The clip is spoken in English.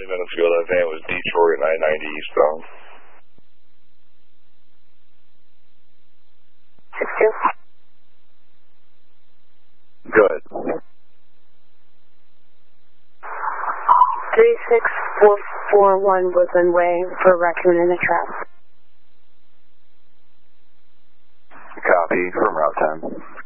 minutes ago that van was Detroit 990 eastbound. 6-2. Good. 36441 Woodland Way for raccoon in the trap. Copy from Route 10.